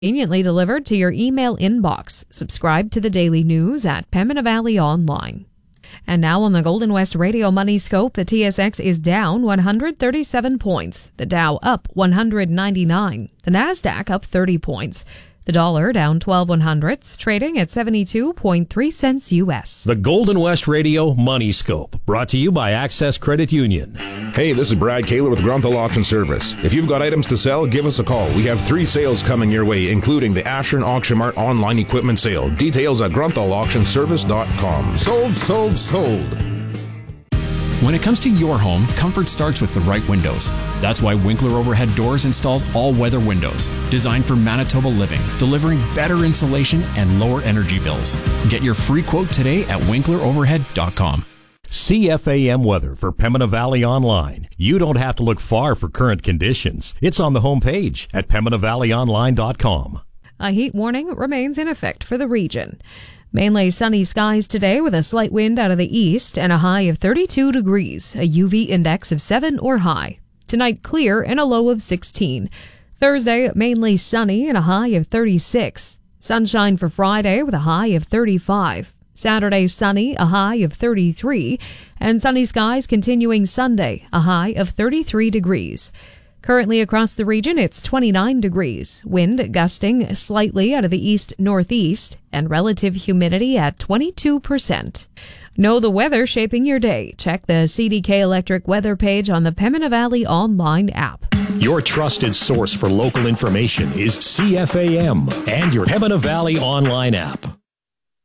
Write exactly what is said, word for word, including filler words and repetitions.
Conveniently delivered to your email inbox. Subscribe to the daily news at Pembina Valley Online. And now on the Golden West Radio Money Scope, the T S X is down one hundred thirty-seven points. The Dow up one hundred ninety-nine. The Nasdaq up thirty points. The dollar down twelve one hundredths, trading at seventy-two point three cents U S. The Golden West Radio Money Scope, brought to you by Access Credit Union. Hey, this is Brad Kaler with Grunthal Auction Service. If you've got items to sell, give us a call. We have three sales coming your way, including the Ashern Auction Mart online equipment sale. Details at grunthal auction service dot com. Sold, sold, sold. When it comes to your home, comfort starts with the right windows. That's why Winkler Overhead Doors installs all-weather windows, designed for Manitoba living, delivering better insulation and lower energy bills. Get your free quote today at winkler overhead dot com. C F A M weather for Pembina Valley Online. You don't have to look far for current conditions. It's on the homepage at pembina valley online dot com. A heat warning remains in effect for the region. Mainly sunny skies today with a slight wind out of the east and a high of thirty-two degrees, a U V index of seven or high. Tonight clear and a low of sixteen. Thursday mainly sunny and a high of thirty-six. Sunshine for Friday with a high of thirty-five. Saturday sunny, a high of thirty-three. And sunny skies continuing Sunday, a high of thirty-three degrees. Currently across the region, it's twenty-nine degrees, wind gusting slightly out of the east-northeast, and relative humidity at twenty-two percent. Know the weather shaping your day. Check the C D K Electric weather page on the Pembina Valley Online app. Your trusted source for local information is C F A M and your Pembina Valley Online app.